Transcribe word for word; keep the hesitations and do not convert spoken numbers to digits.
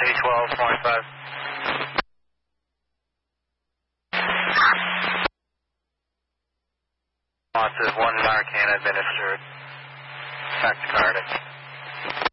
A twelve twenty-five. Responsive, one Narcan administered. Back to Cardiff.